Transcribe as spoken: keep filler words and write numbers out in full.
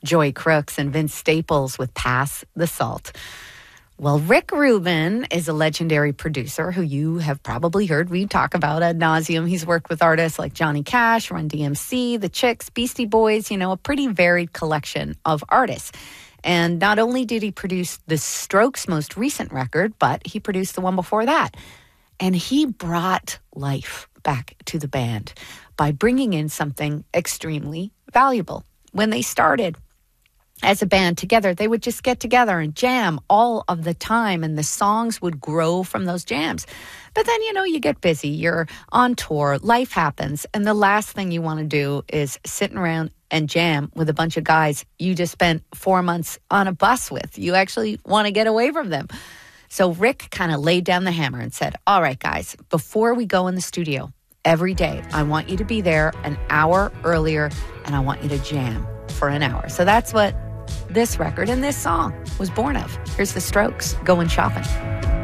Joy Crooks and Vince Staples with Pass the Salt. Well, Rick Rubin is a legendary producer who you have probably heard me talk about ad nauseum. He's worked with artists like Johnny Cash, Run D M C, The Chicks, Beastie Boys, you know, a pretty varied collection of artists. And not only did he produce the Strokes' most recent record, but he produced the one before that. And he brought life back to the band by bringing in something extremely valuable. When they started as a band together, they would just get together and jam all of the time, and the songs would grow from those jams. But then, you know, you get busy, you're on tour, life happens, and the last thing you want to do is sitting around and jam with a bunch of guys you just spent four months on a bus with. You actually want to get away from them. So Rick kind of laid down the hammer and said, all right, guys, before we go in the studio every day, I want you to be there an hour earlier, and I want you to jam for an hour. So that's what this record and this song was born of. Here's the Strokes, Going Shopping.